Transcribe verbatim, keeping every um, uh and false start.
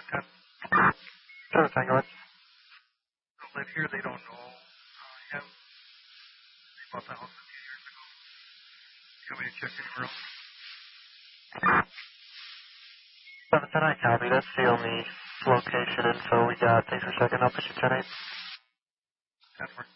ten. Sure, Tango. Don't live here, they don't know uh, him. He bought the house a few years ago. You want me to check in for him? seven ten, I copy. That's the only location info we got. Thanks for checking. I'll push you ten eight. That's where